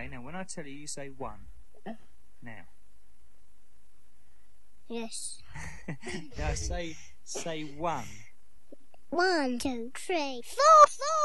Okay, now when I tell you, you say 1. Now. Yes. Now say 1. 1, 2, 3, 4, 4.